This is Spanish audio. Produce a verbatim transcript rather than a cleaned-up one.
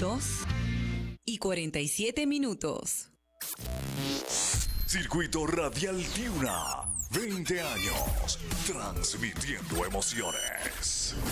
dos y cuarenta y siete minutos. Circuito Radial Tiuna, veinte años, transmitiendo emociones.